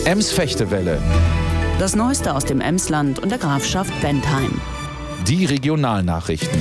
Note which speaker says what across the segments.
Speaker 1: Ems-Fechtewelle.
Speaker 2: Das Neueste aus dem Emsland und der Grafschaft Bentheim.
Speaker 1: Die Regionalnachrichten.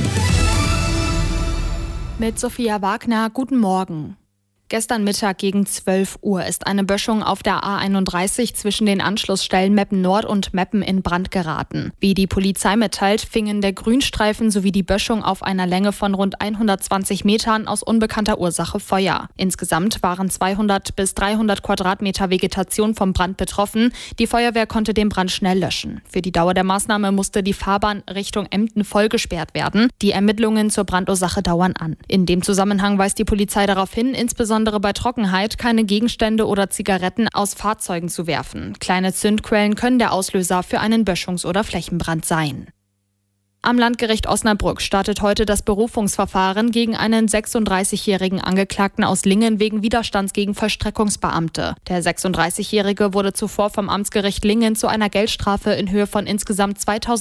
Speaker 3: Mit Sophia Wagner, guten Morgen. Gestern Mittag gegen 12 Uhr ist eine Böschung auf der A31 zwischen den Anschlussstellen Meppen Nord und Meppen in Brand geraten. Wie die Polizei mitteilt, fingen der Grünstreifen sowie die Böschung auf einer Länge von rund 120 Metern aus unbekannter Ursache Feuer. Insgesamt waren 200 bis 300 Quadratmeter Vegetation vom Brand betroffen. Die Feuerwehr konnte den Brand schnell löschen. Für die Dauer der Maßnahme musste die Fahrbahn Richtung Emden vollgesperrt werden. Die Ermittlungen zur Brandursache dauern an. In dem Zusammenhang weist die Polizei darauf hin, insbesondere bei Trockenheit keine Gegenstände oder Zigaretten aus Fahrzeugen zu werfen. Kleine Zündquellen können der Auslöser für einen Böschungs- oder Flächenbrand sein. Am Landgericht Osnabrück startet heute das Berufungsverfahren gegen einen 36-jährigen Angeklagten aus Lingen wegen Widerstands gegen Vollstreckungsbeamte. Der 36-Jährige wurde zuvor vom Amtsgericht Lingen zu einer Geldstrafe in Höhe von insgesamt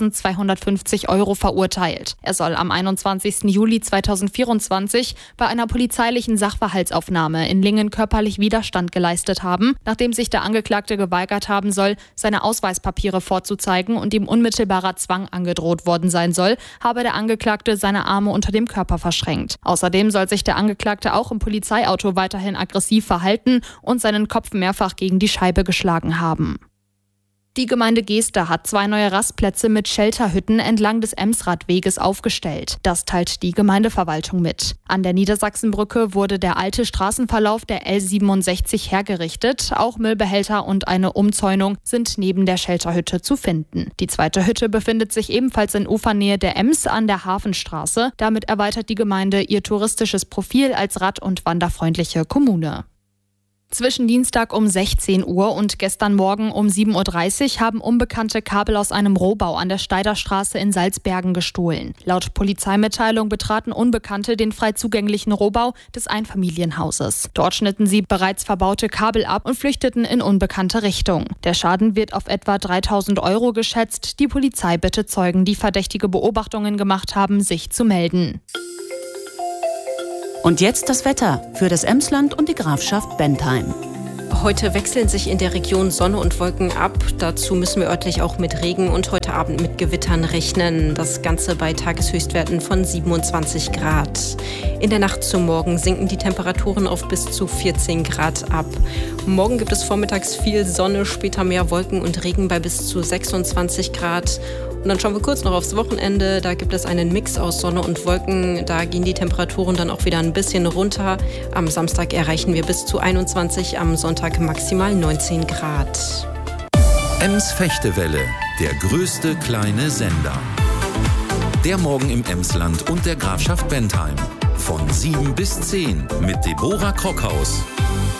Speaker 3: 2.250 € verurteilt. Er soll am 21. Juli 2024 bei einer polizeilichen Sachverhaltsaufnahme in Lingen körperlich Widerstand geleistet haben, nachdem sich der Angeklagte geweigert haben soll, seine Ausweispapiere vorzuzeigen und ihm unmittelbarer Zwang angedroht worden sein soll, habe der Angeklagte seine Arme unter dem Körper verschränkt. Außerdem soll sich der Angeklagte auch im Polizeiauto weiterhin aggressiv verhalten und seinen Kopf mehrfach gegen die Scheibe geschlagen haben. Die Gemeinde Geester hat 2 neue Rastplätze mit Shelterhütten entlang des Emsradweges aufgestellt. Das teilt die Gemeindeverwaltung mit. An der Niedersachsenbrücke wurde der alte Straßenverlauf der L67 hergerichtet. Auch Müllbehälter und eine Umzäunung sind neben der Shelterhütte zu finden. Die zweite Hütte befindet sich ebenfalls in Ufernähe der Ems an der Hafenstraße. Damit erweitert die Gemeinde ihr touristisches Profil als rad- und wanderfreundliche Kommune. Zwischen Dienstag um 16 Uhr und gestern Morgen um 7.30 Uhr haben Unbekannte Kabel aus einem Rohbau an der Steiderstraße in Salzbergen gestohlen. Laut Polizeimitteilung betraten Unbekannte den frei zugänglichen Rohbau des Einfamilienhauses. Dort schnitten sie bereits verbaute Kabel ab und flüchteten in unbekannte Richtung. Der Schaden wird auf etwa 3.000 € geschätzt. Die Polizei bittet Zeugen, die verdächtige Beobachtungen gemacht haben, sich zu melden.
Speaker 2: Und jetzt das Wetter für das Emsland und die Grafschaft Bentheim.
Speaker 4: Heute wechseln sich in der Region Sonne und Wolken ab. Dazu müssen wir örtlich auch mit Regen und heute Abend mit Gewittern rechnen. Das Ganze bei Tageshöchstwerten von 27 Grad. In der Nacht zum Morgen sinken die Temperaturen auf bis zu 14 Grad ab. Morgen gibt es vormittags viel Sonne, später mehr Wolken und Regen bei bis zu 26 Grad. Und dann schauen wir kurz noch aufs Wochenende. Da gibt es einen Mix aus Sonne und Wolken. Da gehen die Temperaturen dann auch wieder ein bisschen runter. Am Samstag erreichen wir bis zu 21, am Sonntag maximal 19 Grad.
Speaker 5: Ems-Fechtewelle, der größte kleine Sender. Der Morgen im Emsland und der Grafschaft Bentheim. Von 7 bis 10 mit Deborah Krockhaus.